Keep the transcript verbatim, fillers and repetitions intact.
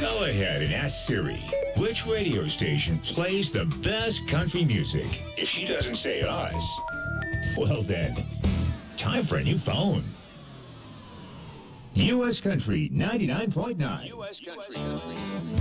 Go ahead and ask Siri which radio station plays the best country music. If she doesn't say us, well then, time for a new phone. U S Country ninety-nine point nine. U S Country.